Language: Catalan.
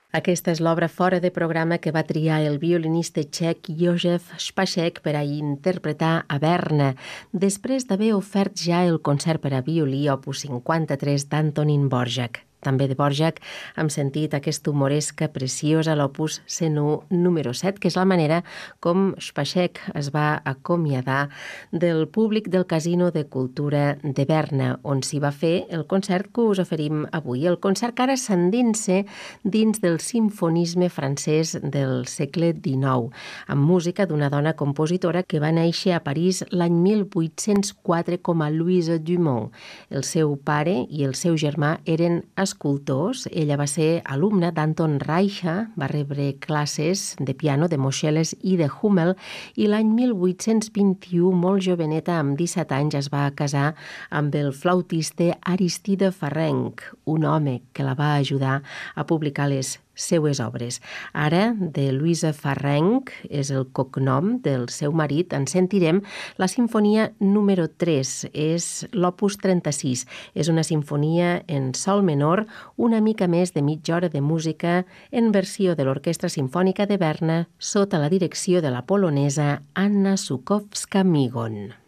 Aquesta és l'obra fora de programa que va triar el violinista txec Józef Spacek per a interpretar a Berna, després d'haver ofert ja el concert per a violí opus 53 d'Antonín Dvořák. També de Dvořák hem sentit aquesta humoresca preciosa, l'opus C1 número 7, que és la manera com Spacek es va acomiadar del públic del Casino de Cultura de Berna, on s'hi va fer el concert que us oferim avui. El concert que ara s'endinsa dins del simfonisme francès del segle XIX, amb música d'una dona compositora que va néixer a París l'any 1804 com a Louise Dumont. El seu pare i el seu germà eren escultors. Ella va ser alumna d'Anton Reicha, va rebre classes de piano de Moscheles i de Hummel i l'any 1821, molt joveneta, amb 17 anys, es va casar amb el flautista Aristide Farrenc, un home que la va ajudar a publicar les seues obres. Ara, de Louise Farrenc, és el cognom del seu marit, en sentirem la sinfonia número 3, és l'opus 36. És una sinfonia en sol menor, una mica més de mitja hora de música en versió de l'Orquestra Simfònica de Berna sota la direcció de la polonesa Anna Żukowska-Migon.